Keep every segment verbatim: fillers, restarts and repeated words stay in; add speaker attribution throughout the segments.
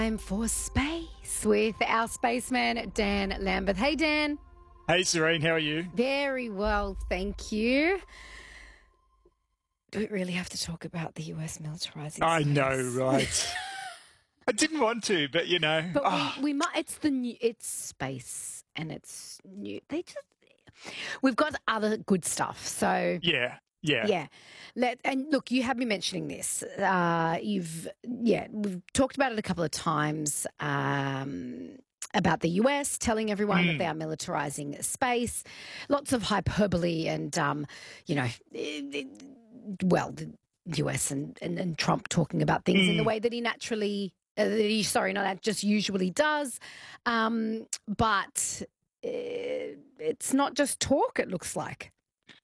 Speaker 1: Time for space with our spaceman, Dan Lambeth. Hey, Dan.
Speaker 2: Hey, Serene, how are you?
Speaker 1: Very well, thank you. Do we really have to talk about the U S militarizing
Speaker 2: I
Speaker 1: space?
Speaker 2: know, right? I didn't want to, but you know,
Speaker 1: But
Speaker 2: oh,
Speaker 1: we, we might. It's the new. It's space, and it's new. They just. We've got other good stuff. So
Speaker 2: yeah, yeah.
Speaker 1: yeah, let and look. You have been mentioning this. Uh, you've yeah. We've talked about it a couple of times. Um, about the U S telling everyone that they are militarizing space, lots of hyperbole, and um, you know, it, it, well, the U S and, and, and Trump talking about things in the way that he naturally, uh, that he, sorry, not that, just usually does, um, but uh, it's not just talk. It looks like.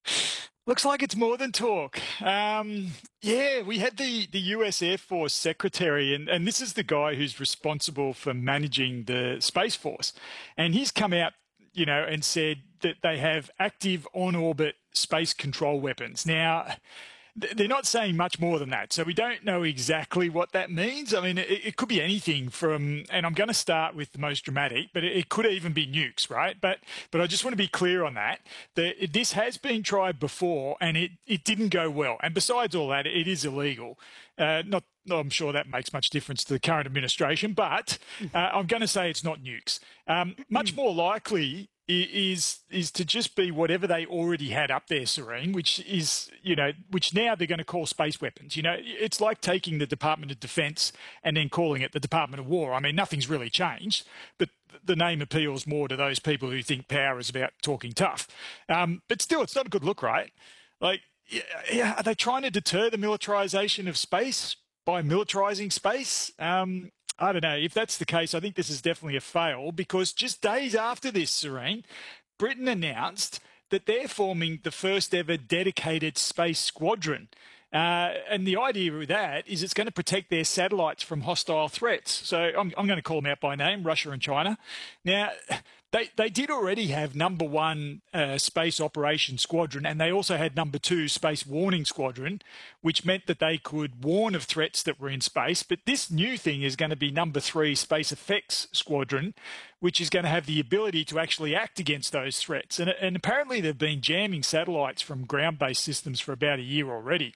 Speaker 2: Looks like it's more than talk. Um, yeah, we had the, the U S Air Force Secretary, and, and this is the guy who's responsible for managing the Space Force. And he's come out, you know, and said that they have active on-orbit space control weapons. Now, they're not saying much more than that. So we don't know exactly what that means. I mean, it, it could be anything from, and I'm going to start with the most dramatic, but it, it could even be nukes, right? But but I just want to be clear on that. that this has been tried before and it, it didn't go well. And besides all that, it is illegal. Uh, not I'm sure that makes much difference to the current administration, but uh, I'm going to say it's not nukes. Um, much more likely is is to just be whatever they already had up there, Serene, which is, you know, which now they're going to call space weapons. You know, it's like taking the Department of Defense and then calling it the Department of War. I mean, nothing's really changed, but the name appeals more to those people who think power is about talking tough. Um, but still, it's not a good look, right? Like, yeah, are they trying to deter the militarization of space by militarizing space? Um, I don't know. If that's the case, I think this is definitely a fail, because just days after this, Serene, Britain announced that they're forming the first ever dedicated space squadron. Uh, and the idea with that is it's going to protect their satellites from hostile threats. So I'm, I'm going to call them out by name, Russia and China. Now, they, they did already have number one uh, space operations squadron, and they also had number two space warning squadron, which meant that they could warn of threats that were in space. But this new thing is going to be number three space effects squadron, which is going to have the ability to actually act against those threats. And, and apparently they've been jamming satellites from ground-based systems for about a year already.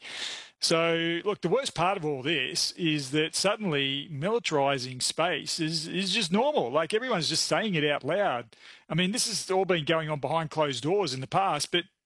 Speaker 2: So, look, the worst part of all this is that suddenly militarizing space is, is just normal. Like, everyone's just saying it out loud. I mean, this has all been going on behind closed doors in the past, but